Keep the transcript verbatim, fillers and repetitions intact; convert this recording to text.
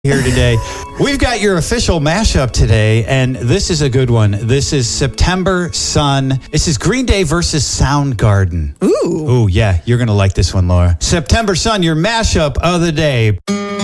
Here today. We've got your official mashup today, and this is a good one. This is September Sun. This is Green Day versus Soundgarden. Ooh. Ooh, yeah, you're going to like this one, Laura. September Sun, your mashup of the day.